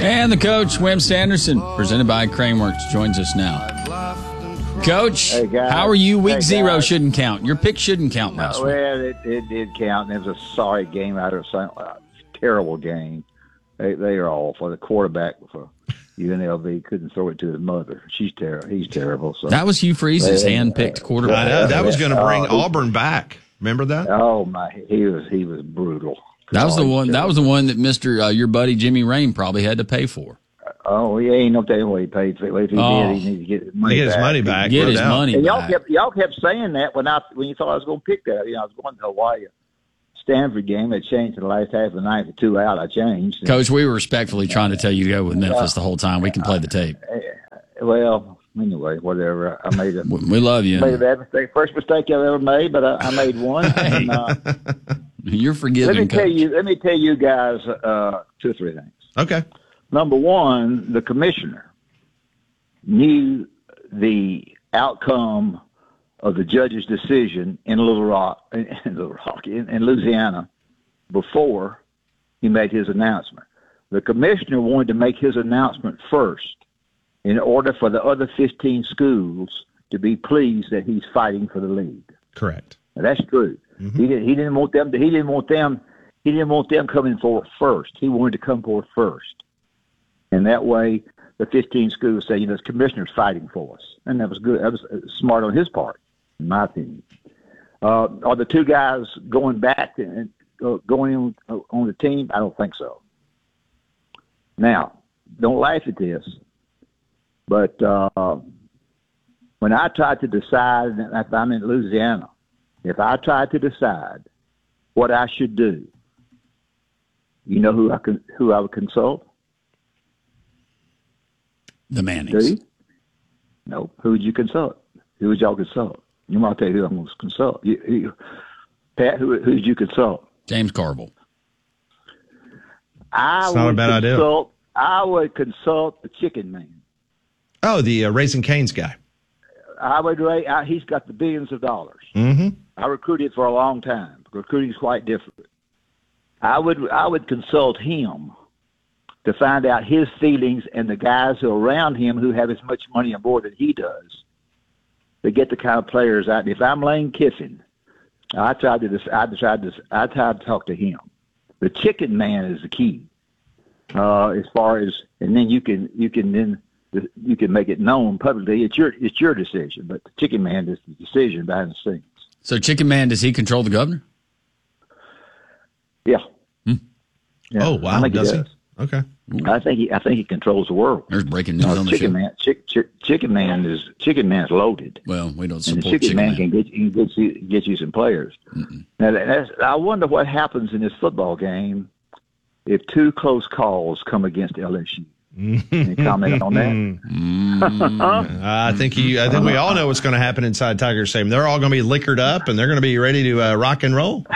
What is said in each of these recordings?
And the coach, Wim Sanderson, presented by Craneworks, joins us now. Coach, hey guys, how are you? Week 0 shouldn't count. Your pick shouldn't count last week. Well, it did count. It was a sorry game out of a terrible game. They are awful. The quarterback for UNLV couldn't throw it to his mother. He's terrible. So that was Hugh Freeze's hand-picked quarterback. I know. That was going to bring Auburn back. Remember that? Oh my, he was brutal. That was the one. That was the one that your buddy Jimmy Rain probably had to pay for. Oh, he ain't no telling what he paid for. If he did, he needs to get his money back. Get his money back. Get his money and back. Y'all kept saying that when you thought I was going to pick that. I was going to Hawaii. Stanford game. It changed in the last half of the ninth with 2 out. I changed. Coach, we were respectfully trying to tell you to go with Memphis the whole time. We can play the tape. Well, anyway, whatever. I made a. We love you. Made a bad mistake. First mistake I've ever made, but I made one. Hey. You're forgiven. Let me tell you guys 2 or 3 things. Okay. Number one, the commissioner knew the outcome of the judge's decision in in Louisiana before he made his announcement. The commissioner wanted to make his announcement first in order for the other 15 schools to be pleased that he's fighting for the league. Correct. Now, that's true. Mm-hmm. He didn't want them coming forward first. He wanted to come forward first. And that way, the 15 schools say, the commissioner's fighting for us. And that was good. That was smart on his part, in my opinion. Are the 2 guys going back and going on the team? I don't think so. Now, don't laugh at this, but when I tried to decide, if I'm in Louisiana, if I tried to decide what I should do, you know who I would consult? The Mannings. Do you? No. Who would you consult? Who would y'all consult? You might tell you who I'm going to consult. Pat, who did you consult? James Carville. It's not a bad idea. I would consult the Chicken Man. Oh, the Raising Cane's guy. He's got the billions of dollars. Mm-hmm. I recruited for a long time. Recruiting is quite different. I would consult him to find out his feelings and the guys who are around him who have as much money on board that he does to get the kind of players out. If I'm Lane Kiffin, I tried to talk to him. The Chicken Man is the key. As far as, and then you can make it known publicly. It's your decision, but the Chicken Man is the decision behind the scenes. So Chicken Man, does he control the governor? Yeah. Yeah. Oh wow, does he? Okay. I think he controls the world. There's breaking news on the Chicken show. Man. Chicken Man's loaded. Well, we don't And support the Chicken Man Man. can get you some players. Mm-mm. Now, I wonder what happens in this football game if 2 close calls come against LSU. Any comment on that? I think we all know what's going to happen inside Tiger Stadium. They're all going to be liquored up, and they're going to be ready to rock and roll.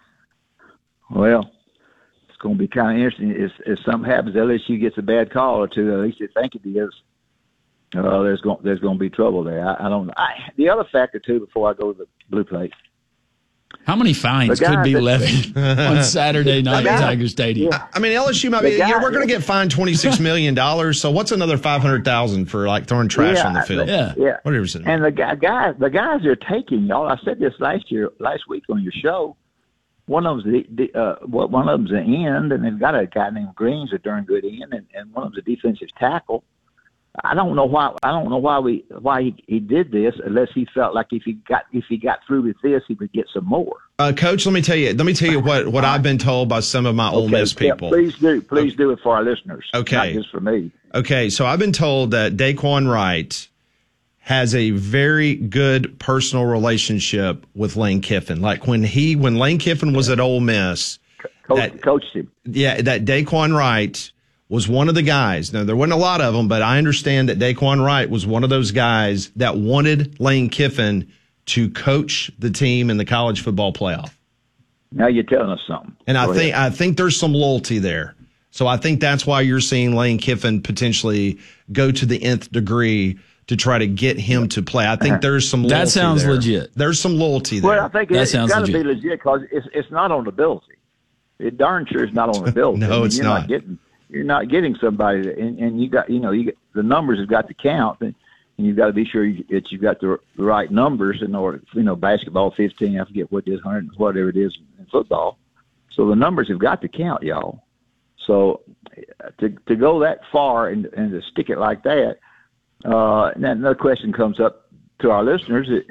Well, it's going to be kind of interesting. If something happens, LSU gets a bad call or 2. At least they think it is. There's going to be trouble there. I don't know. The other factor too, before I go to the blue plate. How many fines could be levied on Saturday night at Tiger Stadium? Yeah. I mean, LSU might be. We're going to get fined $26 million. So what's another $500,000 for like throwing trash on the field? Yeah. Whatever it is. And the guys they're taking, y'all. I said this last week on your show. One of them's one of them's an end, and they've got a guy named Green's a darn good end, and one of them's a defensive tackle. I don't know why he did this unless he felt like if he got through with this, he would get some more. Coach, let me tell you what I've been told by some of my Ole Miss people. Yeah, please do it for our listeners. Okay, not just for me. Okay, so I've been told that Daquan Wright has a very good personal relationship with Lane Kiffin. Like when Lane Kiffin was at Ole Miss, coached him. Yeah, that Daquan Wright was one of the guys. Now, there wasn't a lot of them, but I understand that Daquan Wright was one of those guys that wanted Lane Kiffin to coach the team in the college football playoff. Now you're telling us something. And I think there's some loyalty there. So I think that's why you're seeing Lane Kiffin potentially go to the nth degree to try to get him to play. I think there's some loyalty there. That sounds legit. There's some loyalty there. Well, I think it's got to be legit because it's not on ability. It darn sure is not on ability. No, it's not. you're not getting somebody that, and you got the numbers have got to count, and you've got to be sure that you've got the right numbers in order. Basketball 15, I forget what it is, 100, whatever it is in football. So the numbers have got to count, y'all. So to go that far and to stick it like that, and then another question comes up to our listeners: is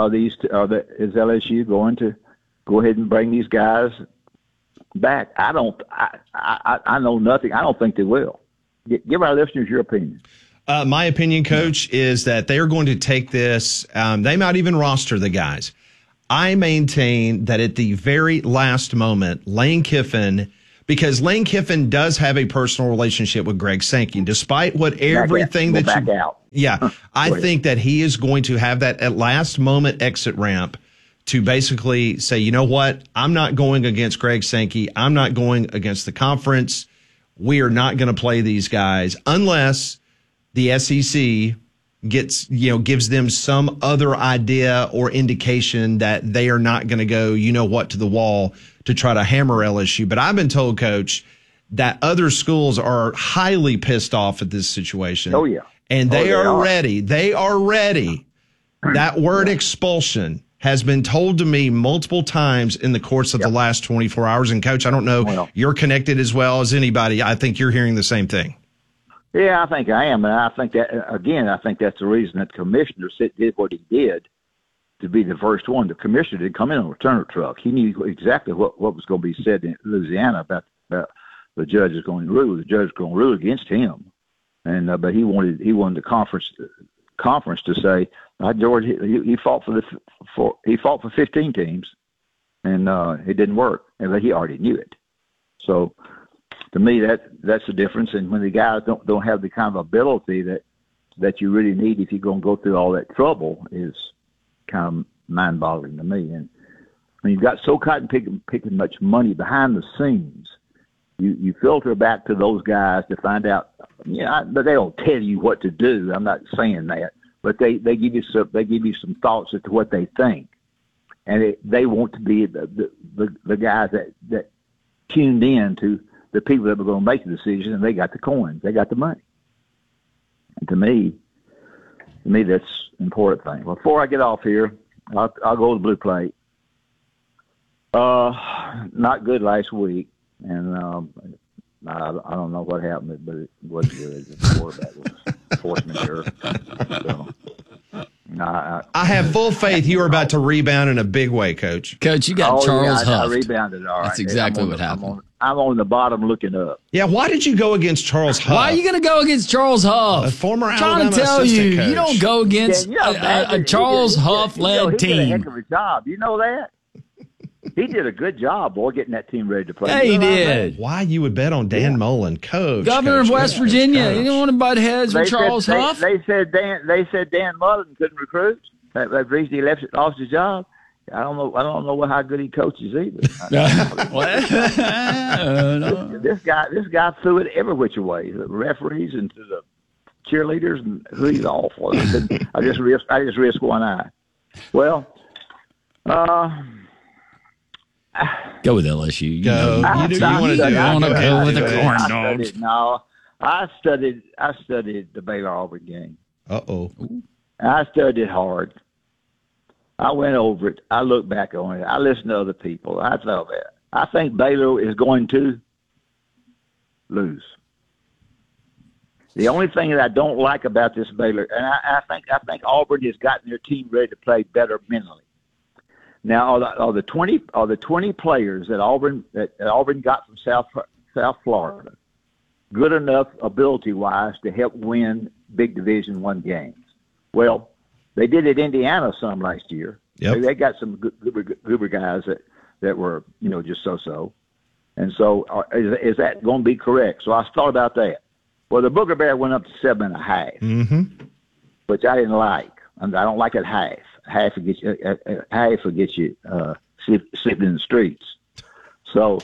LSU going to go ahead and bring these guys back? I know nothing. I don't think they will. Give our listeners your opinion. My opinion, Coach, is that they're going to take this. They might even roster the guys. I maintain that at the very last moment, Lane Kiffin, because Lane Kiffin does have a personal relationship with Greg Sankey, despite what everything that you, out. Yeah, I think that he is going to have that at last moment exit ramp to basically say, you know what, I'm not going against Greg Sankey. I'm not going against the conference. We are not going to play these guys unless the SEC gives them some other idea or indication that they are not going to go, to the wall to try to hammer LSU. But I've been told, Coach, that other schools are highly pissed off at this situation. Oh, yeah. And they are ready. They are ready. That word expulsion has been told to me multiple times in the course of the last 24 hours. And, Coach, I don't know, you're connected as well as anybody. I think you're hearing the same thing. Yeah, I think I am, and I think that I think that's the reason that the commissioner did what he did to be the first one. The commissioner didn't come in on a Turner truck. He knew exactly what was going to be said in Louisiana about the judge is going to rule. The judge is going to rule against him, and but he wanted the conference to say, George, he fought for 15 teams, and it didn't work, but he already knew it. So. To me, that's the difference. And when the guys don't have the kind of ability that you really need if you're going to go through all that trouble is kind of mind-boggling to me. And when you've got so cotton picking much money behind the scenes, you filter back to those guys to find out. But they don't tell you what to do. I'm not saying that, but they give you some thoughts as to what they think, and they want to be the guys that tuned in to the people that were going to make the decision, and they got the coins, they got the money. And to me, that's an important thing. Well, before I get off here, I'll go to the blue plate. Not good last week, and I don't know what happened, but it wasn't good. The quarterback was force majeure. So, I have full faith you are about to rebound in a big way, Coach. Coach, you got Charles Huff. I rebounded all right. That's exactly what happened. I'm on the bottom looking up. Yeah, why did you go against Charles Huff? Why are you going to go against Charles Huff? A former Alabama assistant coach. You don't go against a Charles Huff-led team. He did a heck of a job. You know that? He did a good job, boy, getting that team ready to play. Yeah, he did. Why you would bet on Dan Mullen, Coach? Governor of West Virginia. You don't want to butt heads with Charles Huff? They said Dan Mullen couldn't recruit. That's the reason he lost his job. I don't know how good he coaches either. This guy threw it every which way. The referees and to the cheerleaders, and he's awful. I just risked one eye. Well, go with LSU. You want to go with the corn dogs. No, I studied the Baylor Auburn game. I studied it hard. I went over it. I looked back on it. I listened to other people. I thought that. I think Baylor is going to lose. The only thing that I don't like about this Baylor, and I think Auburn has gotten their team ready to play better mentally. Now, are the 20 players that Auburn got from South Florida good enough ability-wise to help win big Division I games? Well, they did at Indiana some last year. Yep. They got some goober guys that were, just so. And so is that going to be correct? So I thought about that. Well, the Booger Bear went up to 7.5, which I didn't like. I don't like it half. Half will get you sleeping in the streets. So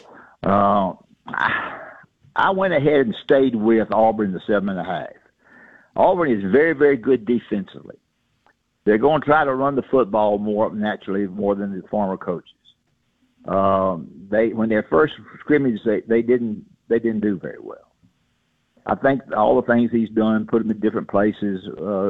I went ahead and stayed with Auburn the 7.5. Auburn is very, very good defensively. They're going to try to run the football more than the former coaches. When their first scrimmage, they didn't do very well. I think all the things he's done, put him in different places.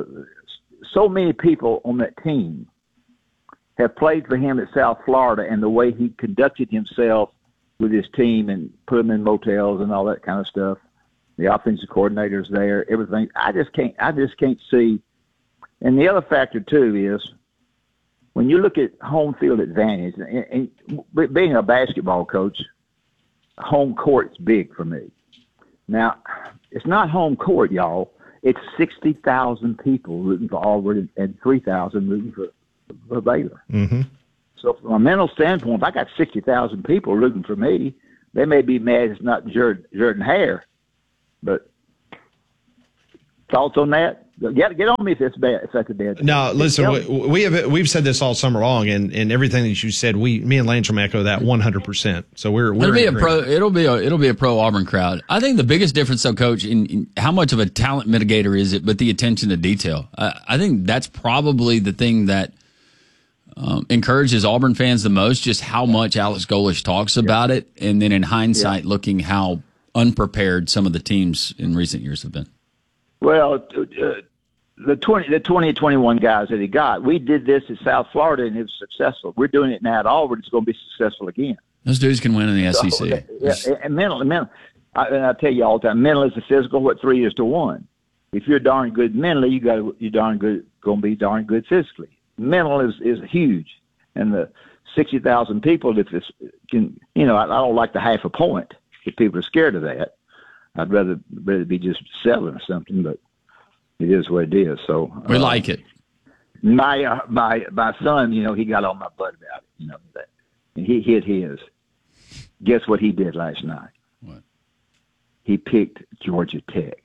So many people on that team have played for him at South Florida, and the way he conducted himself with his team and put them in motels and all that kind of stuff. The offensive coordinator's there, everything. I just can't see. And the other factor too is when you look at home field advantage, and being a basketball coach, home court's big for me. Now, it's not home court, y'all. It's 60,000 people rooting for Auburn and 3,000 rooting for Baylor. Mm-hmm. So from a mental standpoint, if I got 60,000 people rooting for me, they may be mad it's not Jordan Hare. But thoughts on that? Get on me if it's bad. If that's a bad thing. No, listen, we've said this all summer long, and everything that you said, me and Landrum echo that 100%. So it'll be a pro Auburn crowd. I think the biggest difference, though, Coach, in how much of a talent mitigator is it, but the attention to detail. I think that's probably the thing that encourages Auburn fans the most, just how much Alex Golesh talks about it, and then in hindsight, looking how unprepared some of the teams in recent years have been. Well, the 2021 guys that he got, we did this at South Florida and it was successful. We're doing it now at Auburn. It's going to be successful again. Those dudes can win in the SEC. Yeah, and mental. And I tell you all the time, mental is the physical. What 3 is to 1. If you're darn good mentally, you're darn good. Going to be darn good physically. Mental is huge, and the 60,000 people. If this can, I don't like the half a point. If people are scared of that, I'd rather be just 7 or something, but it is what it is. So we like it. My son, he got on my butt about it, that, and he hit his. Guess what he did last night? What? He picked Georgia Tech.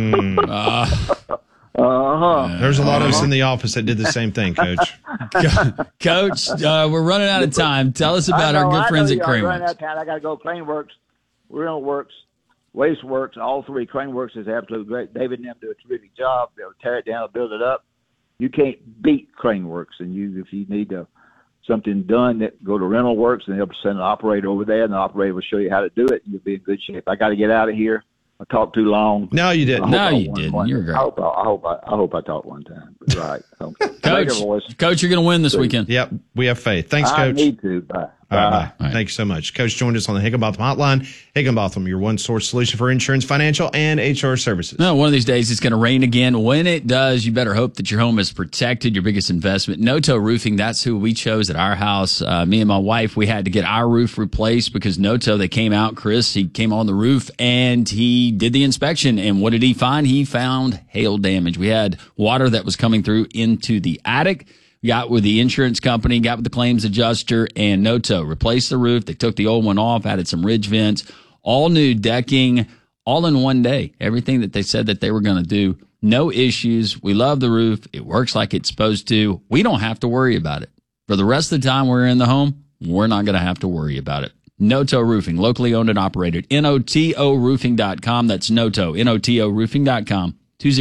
There's a lot of us in the office that did the same thing, Coach. Coach, we're running out of time. Tell us about our good friends at Craneworks. I got to go. Craneworks, Real Works, Wasteworks, all three. Craneworks is absolutely great. David and them do a terrific job. They'll tear it down, build it up. You can't beat Craneworks. And if you need something done, go to Rental Works, and they'll send an operator over there, and the operator will show you how to do it, and you'll be in good shape. I got to get out of here. I talked too long. No, you didn't. No, you didn't. You're great. I hope I talked one time. Right. Coach, you're going to win this weekend. Yep, we have faith. Thanks, Coach. I need to. Bye. All right. Thank you so much. Coach joined us on the Higginbotham Hotline. Higginbotham, your one-source solution for insurance, financial, and HR services. No, one of these days it's going to rain again. When it does, you better hope that your home is protected, your biggest investment. Noto Roofing, that's who we chose at our house. Me and my wife, we had to get our roof replaced because Noto, they came out. Chris, he came on the roof, and he did the inspection. And what did he find? He found hail damage. We had water that was coming through into the attic. Got with the insurance company, got with the claims adjuster, and Noto replaced the roof. They took the old one off, added some ridge vents, all new decking, all in one day. Everything that they said that they were going to do. No issues. We love the roof. It works like it's supposed to. We don't have to worry about it. For the rest of the time we're in the home, we're not going to have to worry about it. Noto Roofing, locally owned and operated. NOTOroofing.com. That's Noto, NOTOroofing.com.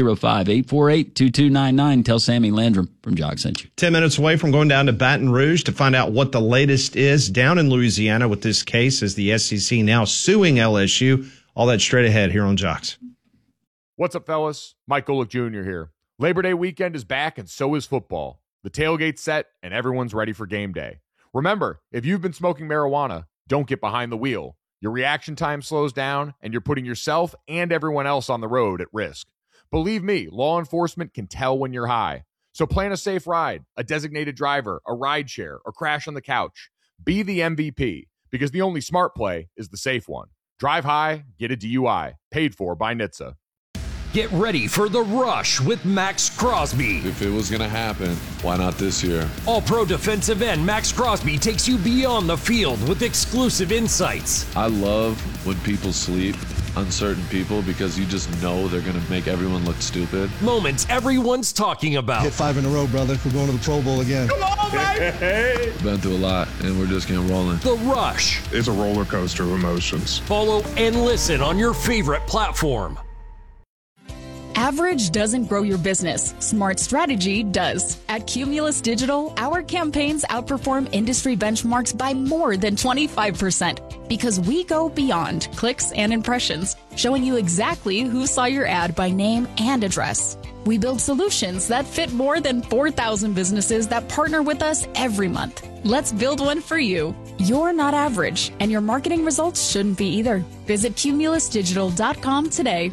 205-848-2299. Tell Sammy Landrum from Jog sent you. 10 minutes away from going down to Baton Rouge to find out what the latest is down in Louisiana with this case as the SEC now suing LSU. All that straight ahead here on Jocks. What's up, fellas? Mike Golick Jr. here. Labor Day weekend is back, and so is football. The tailgate's set, and everyone's ready for game day. Remember, if you've been smoking marijuana, don't get behind the wheel. Your reaction time slows down, and you're putting yourself and everyone else on the road at risk. Believe me, law enforcement can tell when you're high. So plan a safe ride, a designated driver, a ride share, or crash on the couch. Be the MVP, because the only smart play is the safe one. Drive high, get a DUI. Paid for by NHTSA. Get ready for The Rush with Max Crosby. If it was going to happen, why not this year? All-pro defensive end Max Crosby takes you beyond the field with exclusive insights. I love when people sleep on certain people because you just know they're going to make everyone look stupid. Moments everyone's talking about. Hit 5 in a row, brother. We're going to the Pro Bowl again. Come on, baby! Been through a lot, and we're just getting rolling. The Rush. It's a roller coaster of emotions. Follow and listen on your favorite platform. Average doesn't grow your business. Smart strategy does. At Cumulus Digital, our campaigns outperform industry benchmarks by more than 25% because we go beyond clicks and impressions, showing you exactly who saw your ad by name and address. We build solutions that fit more than 4,000 businesses that partner with us every month. Let's build one for you. You're not average, and your marketing results shouldn't be either. Visit cumulusdigital.com today.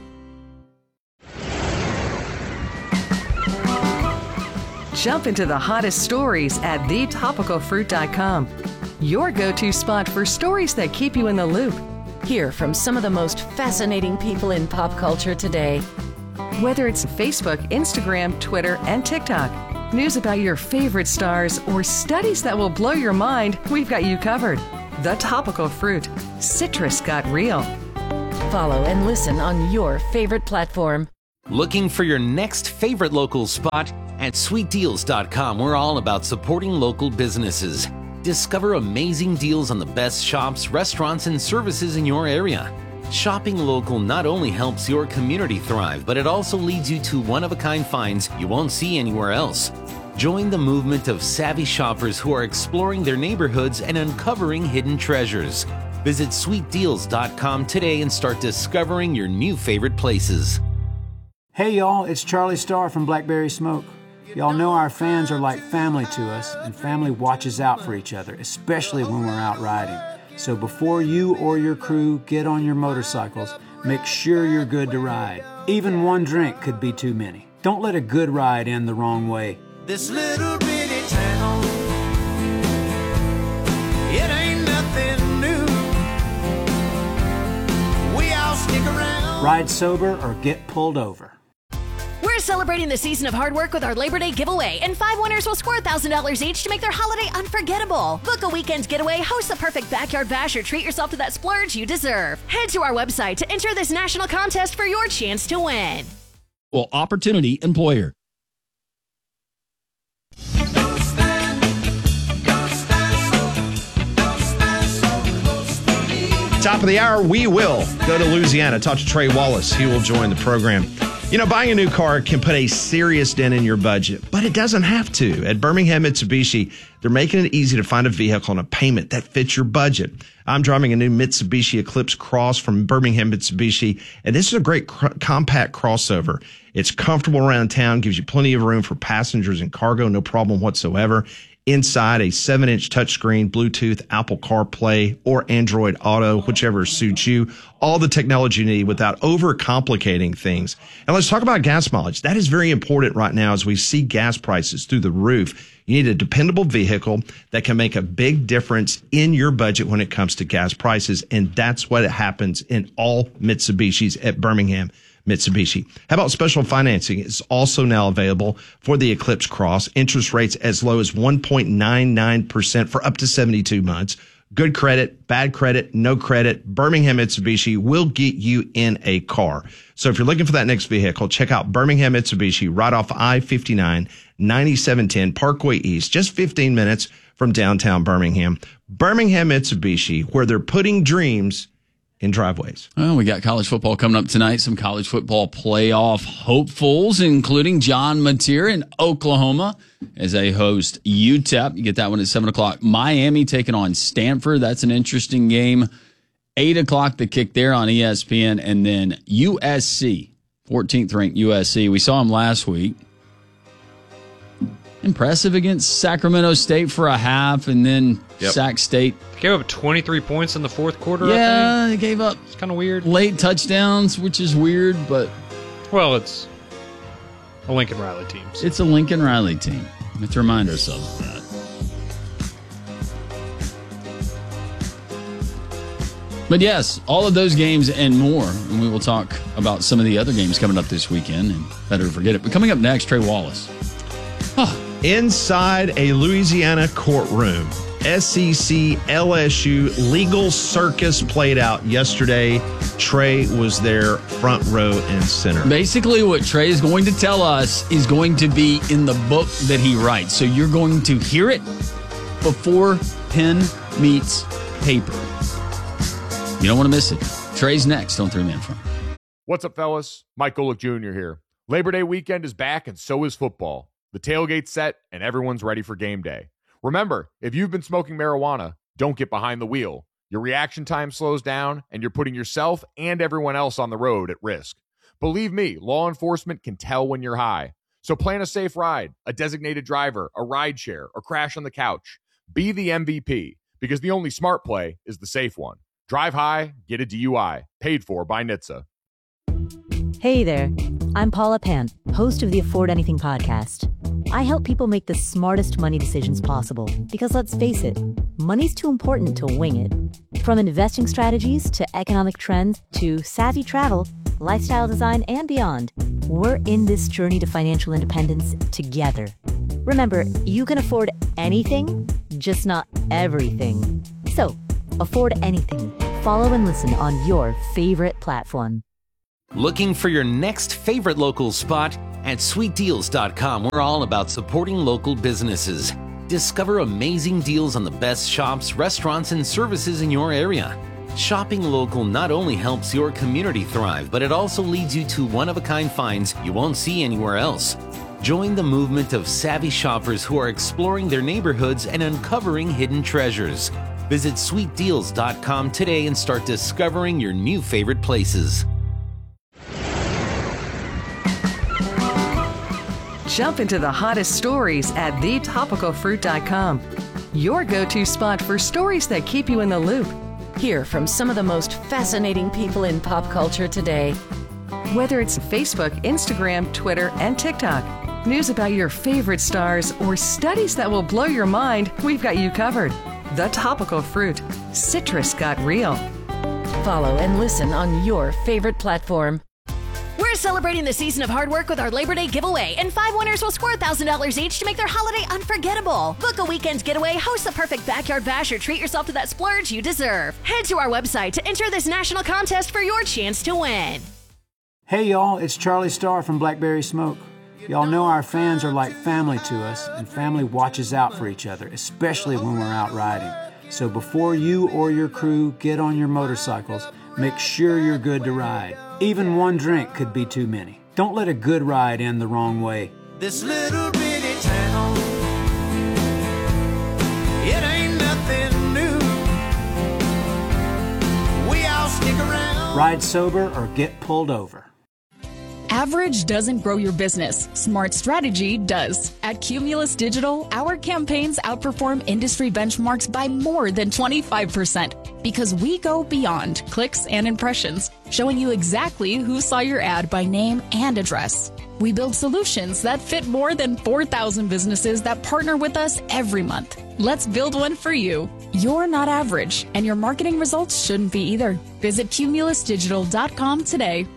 Jump into the hottest stories at thetopicalfruit.com. Your go-to spot for stories that keep you in the loop. Hear from some of the most fascinating people in pop culture today. Whether it's Facebook, Instagram, Twitter, and TikTok, news about your favorite stars, or studies that will blow your mind, we've got you covered. The Topical Fruit. Citrus got real. Follow and listen on your favorite platform. Looking for your next favorite local spot? At sweetdeals.com, we're all about supporting local businesses. Discover amazing deals on the best shops, restaurants, and services in your area. Shopping local not only helps your community thrive, but it also leads you to one-of-a-kind finds you won't see anywhere else. Join the movement of savvy shoppers who are exploring their neighborhoods and uncovering hidden treasures. Visit sweetdeals.com today and start discovering your new favorite places. Hey y'all, it's Charlie Starr from Blackberry Smoke. Y'all know our fans are like family to us, and family watches out for each other, especially when we're out riding. So before you or your crew get on your motorcycles, make sure you're good to ride. Even one drink could be too many. Don't let a good ride end the wrong way. This little bitty town, it ain't nothing new. We all stick around. Ride sober or get pulled over. We're celebrating the season of hard work with our Labor Day giveaway, and 5 winners will score $1,000 each to make their holiday unforgettable. Book a weekend getaway, host the perfect backyard bash, or treat yourself to that splurge you deserve. Head to our website to enter this national contest for your chance to win. Well, Opportunity Employer. Top of the hour, we will go to Louisiana, talk to Trey Wallace. He will join the program. You know, buying a new car can put a serious dent in your budget, but it doesn't have to. At Birmingham Mitsubishi, they're making it easy to find a vehicle and a payment that fits your budget. I'm driving a new Mitsubishi Eclipse Cross from Birmingham Mitsubishi, and this is a great compact crossover. It's comfortable around town, gives you plenty of room for passengers and cargo, no problem whatsoever. Inside, a 7-inch touchscreen, Bluetooth, Apple CarPlay, or Android Auto, whichever suits you. All the technology you need without overcomplicating things. And let's talk about gas mileage. That is very important right now as we see gas prices through the roof. You need a dependable vehicle that can make a big difference in your budget when it comes to gas prices. And that's what happens in all Mitsubishis at Birmingham Mitsubishi. How about special financing? It's also now available for the Eclipse Cross. Interest rates as low as 1.99% for up to 72 months. Good credit, bad credit, no credit. Birmingham Mitsubishi will get you in a car. So if you're looking for that next vehicle, check out Birmingham Mitsubishi right off I-59, 9710 Parkway East, just 15 minutes from downtown Birmingham. Birmingham Mitsubishi, where they're putting dreams in driveways. Well, we got college football coming up tonight. Some college football playoff hopefuls, including John Mateer in Oklahoma as they host UTEP. You get that one at 7 o'clock. Miami taking on Stanford. That's an interesting game. 8 o'clock, the kick there on ESPN. And then USC, 14th ranked USC. We saw them last week. Impressive against Sacramento State for a half, and then Sac State gave up 23 points in the fourth quarter. Yeah, I think. They gave up. It's kind of weird. Late touchdowns, which is weird, but well, it's a Lincoln Riley team. So. It's a Lincoln Riley team. We have to remind ourselves of that. But yes, all of those games and more, and we will talk about some of the other games coming up this weekend. And better forget it. But coming up next, Trey Wallace. Inside a Louisiana courtroom, SEC LSU legal circus played out yesterday. Trey was there front row and center. Basically, what Trey is going to tell us is going to be in the book that he writes. So you're going to hear it before pen meets paper. You don't want to miss it. Trey's next on 3 Man Front. What's up, fellas? Mike Golick Jr. here. Labor Day weekend is back, and so is football. The tailgate's set, and everyone's ready for game day. Remember, if you've been smoking marijuana, don't get behind the wheel. Your reaction time slows down, and you're putting yourself and everyone else on the road at risk. Believe me, law enforcement can tell when you're high. So plan a safe ride, a designated driver, a ride share, or crash on the couch. Be the MVP, because the only smart play is the safe one. Drive high, get a DUI. Paid for by NHTSA. Hey there, I'm Paula Pant, host of the Afford Anything podcast. I help people make the smartest money decisions possible because, let's face it, money's too important to wing it. From investing strategies to economic trends to savvy travel, lifestyle design, and beyond, we're in this journey to financial independence together. Remember, you can afford anything, just not everything. So, afford anything. Follow and listen on your favorite platform. Looking for your next favorite local spot? At sweetdeals.com, we're all about supporting local businesses. Discover amazing deals on the best shops, restaurants, and services in your area. Shopping local not only helps your community thrive, but it also leads you to one-of-a-kind finds you won't see anywhere else. Join the movement of savvy shoppers who are exploring their neighborhoods and uncovering hidden treasures. Visit sweetdeals.com today and start discovering your new favorite places. Jump into the hottest stories at thetopicalfruit.com. Your go-to spot for stories that keep you in the loop. Hear from some of the most fascinating people in pop culture today. Whether it's Facebook, Instagram, Twitter, and TikTok, news about your favorite stars, or studies that will blow your mind, we've got you covered. The Topical Fruit. Citrus got real. Follow and listen on your favorite platform. We're celebrating the season of hard work with our Labor Day giveaway, and 5 winners will score $1,000 each to make their holiday unforgettable. Book a weekend getaway, host the perfect backyard bash, or treat yourself to that splurge you deserve. Head to our website to enter this national contest for your chance to win. Hey y'all, it's Charlie Starr from Blackberry Smoke. Y'all know our fans are like family to us, and family watches out for each other, especially when we're out riding. So before you or your crew get on your motorcycles, make sure you're good to ride. Even one drink could be too many. Don't let a good ride end the wrong way. This little bitty town, it ain't nothing new. We all stick around. Ride sober or get pulled over. Average doesn't grow your business. Smart strategy does. At Cumulus Digital, our campaigns outperform industry benchmarks by more than 25% because we go beyond clicks and impressions, showing you exactly who saw your ad by name and address. We build solutions that fit more than 4,000 businesses that partner with us every month. Let's build one for you. You're not average, and your marketing results shouldn't be either. Visit cumulusdigital.com today.